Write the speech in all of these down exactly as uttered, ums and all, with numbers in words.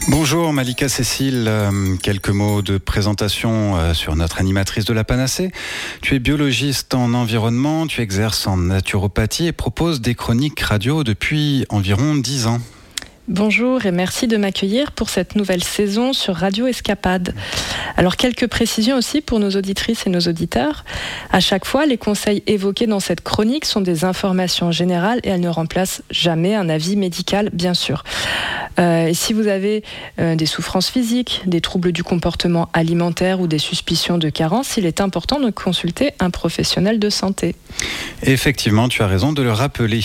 Bonjour Malika Cécile, euh, quelques mots de présentation euh, sur notre animatrice de la Panacée. Tu es biologiste en environnement, tu exerces en naturopathie et proposes des chroniques radio depuis environ dix ans. Bonjour et merci de m'accueillir pour cette nouvelle saison sur Radio Escapade. Alors quelques précisions aussi pour nos auditrices et nos auditeurs. À chaque fois, les conseils évoqués dans cette chronique sont des informations générales et elles ne remplacent jamais un avis médical, bien sûr. Euh, et si vous avez euh, des souffrances physiques, des troubles du comportement alimentaire ou des suspicions de carence, il est important de consulter un professionnel de santé. Effectivement, tu as raison de le rappeler.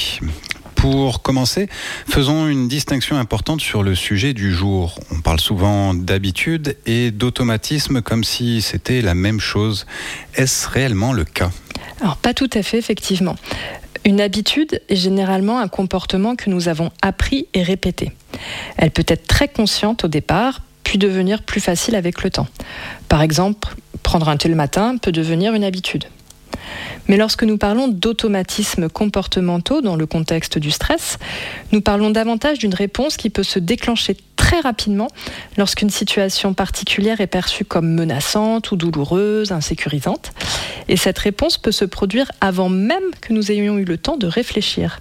Pour commencer, faisons une distinction importante sur le sujet du jour. On parle souvent d'habitude et d'automatisme comme si c'était la même chose. Est-ce réellement le cas ? Alors, pas tout à fait, effectivement. Une habitude est généralement un comportement que nous avons appris et répété. Elle peut être très consciente au départ, puis devenir plus facile avec le temps. Par exemple, prendre un thé le matin peut devenir une habitude. Mais lorsque nous parlons d'automatismes comportementaux dans le contexte du stress, nous parlons davantage d'une réponse qui peut se déclencher très rapidement lorsqu'une situation particulière est perçue comme menaçante ou douloureuse, insécurisante. Et cette réponse peut se produire avant même que nous ayons eu le temps de réfléchir.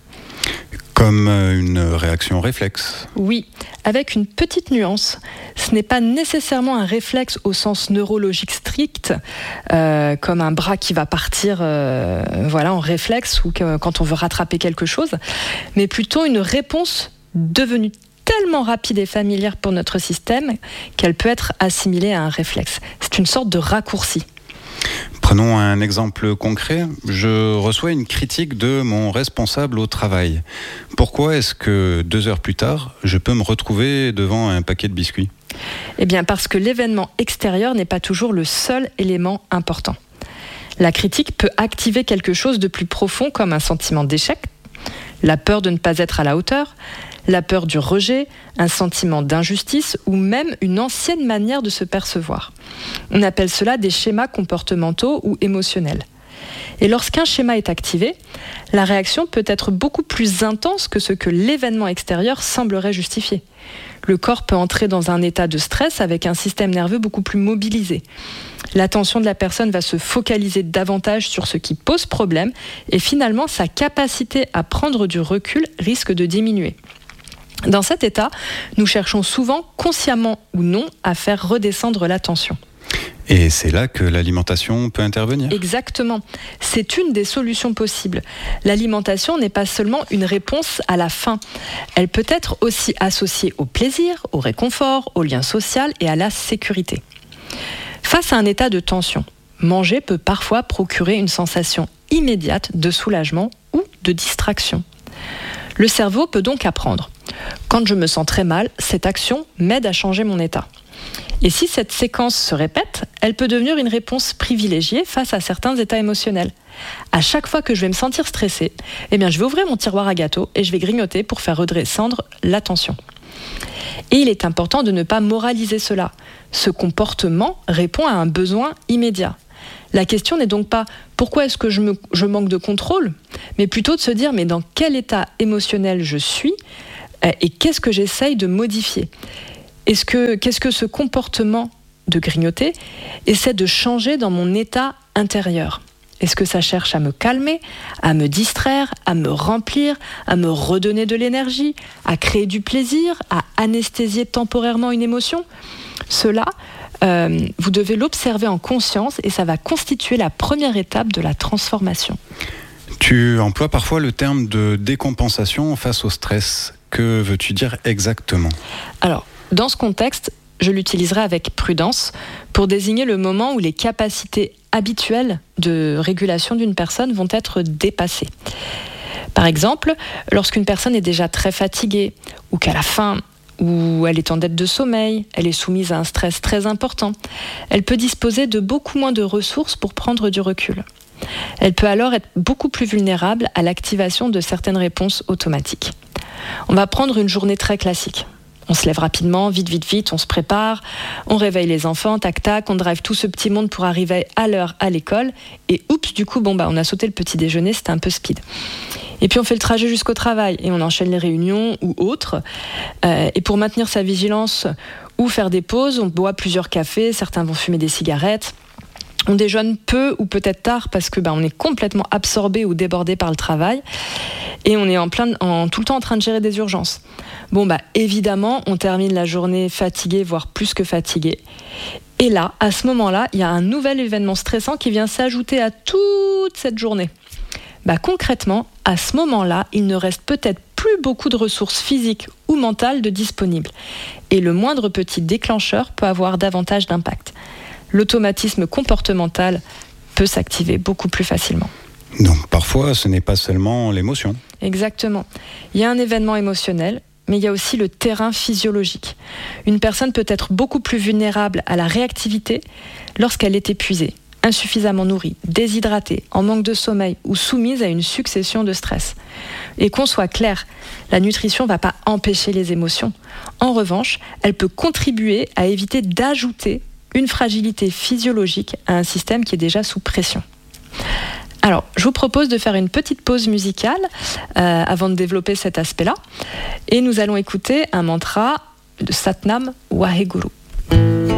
Comme une réaction réflexe. Oui, avec une petite nuance. Ce n'est pas nécessairement un réflexe au sens neurologique strict, euh, comme un bras qui va partir euh, voilà, en réflexe ou que, quand on veut rattraper quelque chose, mais plutôt une réponse devenue tellement rapide et familière pour notre système qu'elle peut être assimilée à un réflexe. C'est une sorte de raccourci. Prenons un exemple concret. Je reçois une critique de mon responsable au travail. Pourquoi est-ce que deux heures plus tard, je peux me retrouver devant un paquet de biscuits ? Eh bien, parce que l'événement extérieur n'est pas toujours le seul élément important. La critique peut activer quelque chose de plus profond comme un sentiment d'échec, la peur de ne pas être à la hauteur, la peur du rejet, un sentiment d'injustice ou même une ancienne manière de se percevoir. On appelle cela des schémas comportementaux ou émotionnels. Et lorsqu'un schéma est activé, la réaction peut être beaucoup plus intense que ce que l'événement extérieur semblerait justifier. Le corps peut entrer dans un état de stress avec un système nerveux beaucoup plus mobilisé. L'attention de la personne va se focaliser davantage sur ce qui pose problème et finalement sa capacité à prendre du recul risque de diminuer. Dans cet état, nous cherchons souvent, consciemment ou non, à faire redescendre la tension. Et c'est là que l'alimentation peut intervenir. Exactement. C'est une des solutions possibles. L'alimentation n'est pas seulement une réponse à la faim. Elle peut être aussi associée au plaisir, au réconfort, au lien social et à la sécurité. Face à un état de tension, manger peut parfois procurer une sensation immédiate de soulagement ou de distraction. Le cerveau peut donc apprendre. Quand je me sens très mal, cette action m'aide à changer mon état. Et si cette séquence se répète, elle peut devenir une réponse privilégiée face à certains états émotionnels. À chaque fois que je vais me sentir stressée, eh bien je vais ouvrir mon tiroir à gâteaux et je vais grignoter pour faire redescendre la tension. Et il est important de ne pas moraliser cela. Ce comportement répond à un besoin immédiat. La question n'est donc pas pourquoi est-ce que je, me, je manque de contrôle, mais plutôt de se dire mais dans quel état émotionnel je suis et qu'est-ce que j'essaye de modifier. Est-ce que, qu'est-ce que ce comportement de grignoter essaie de changer dans mon état intérieur ? Est-ce que ça cherche à me calmer, à me distraire, à me remplir, à me redonner de l'énergie, à créer du plaisir, à anesthésier temporairement une émotion ? Cela, euh, vous devez l'observer en conscience et ça va constituer la première étape de la transformation. Tu emploies parfois le terme de décompensation face au stress. Que veux-tu dire exactement ? Alors, dans ce contexte, je l'utiliserai avec prudence pour désigner le moment où les capacités habituelles de régulation d'une personne vont être dépassées. Par exemple, lorsqu'une personne est déjà très fatiguée ou qu'elle a faim, ou elle est en dette de sommeil, elle est soumise à un stress très important, elle peut disposer de beaucoup moins de ressources pour prendre du recul. Elle peut alors être beaucoup plus vulnérable à l'activation de certaines réponses automatiques. On va prendre une journée très classique. On se lève rapidement, vite, vite, vite, on se prépare, on réveille les enfants, tac, tac, on drive tout ce petit monde pour arriver à l'heure à l'école. Et oups, du coup, bon, bah, on a sauté le petit déjeuner, c'était un peu speed. Et puis on fait le trajet jusqu'au travail et on enchaîne les réunions ou autres. Euh, et pour maintenir sa vigilance ou faire des pauses, on boit plusieurs cafés, certains vont fumer des cigarettes. On déjeune peu ou peut-être tard parce que bah, on est complètement absorbé ou débordé par le travail et on est en plein, en, tout le temps en train de gérer des urgences. Bon, bah, évidemment, on termine la journée fatigué, voire plus que fatigué. Et là, à ce moment-là, il y a un nouvel événement stressant qui vient s'ajouter à toute cette journée. Bah, concrètement, à ce moment-là, il ne reste peut-être plus beaucoup de ressources physiques ou mentales de disponibles. Et le moindre petit déclencheur peut avoir davantage d'impact. L'automatisme comportemental peut s'activer beaucoup plus facilement. Donc parfois, ce n'est pas seulement l'émotion. Exactement. Il y a un événement émotionnel, mais il y a aussi le terrain physiologique. Une personne peut être beaucoup plus vulnérable à la réactivité lorsqu'elle est épuisée, insuffisamment nourrie, déshydratée, en manque de sommeil ou soumise à une succession de stress. Et qu'on soit clair, la nutrition ne va pas empêcher les émotions. En revanche, elle peut contribuer à éviter d'ajouter une fragilité physiologique à un système qui est déjà sous pression. Alors, je vous propose de faire une petite pause musicale euh, avant de développer cet aspect-là. Et nous allons écouter un mantra de Satnam Waheguru.